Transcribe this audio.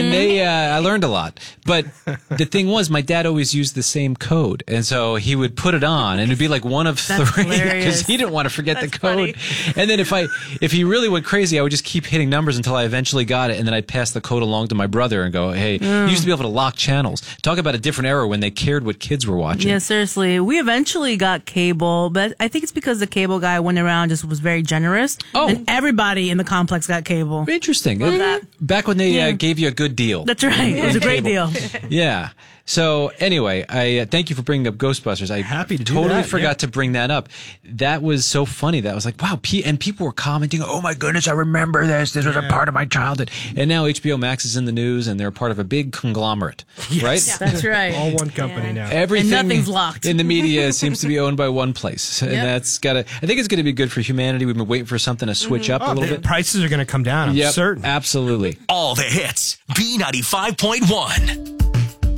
And I learned a lot. But the thing was, my dad always used the same code. And so he would put it on and it'd be like one of three because he didn't want to forget the code. Funny. And then if he really went crazy, I would just keep hitting numbers until I eventually got it. And then I'd pass the code along to my brother and go, hey, you used to be able to lock channels. Talk about a different era when they cared what kids were watching. Yeah, seriously. We eventually got cable, but I think it's because the cable guy went around, just was very generous. Oh. And everybody in the complex got cable. Interesting. Back when they gave you a good deal. That's right. It was a great deal. Yeah. So anyway, I thank you for bringing up Ghostbusters. I totally forgot to bring that up. That was so funny. That was like, wow. And people were commenting, oh my goodness, I remember this. This was a part of my childhood. And now HBO Max is in the news and they're part of a big conglomerate, right? Yeah, that's right. All one company now. Everything and nothing's locked. in the media seems to be owned by one place. And that's I think it's going to be good for humanity. We've been waiting for something to switch up a little bit. Prices are going to come down. I'm certain. Absolutely. All the hits. B95.1.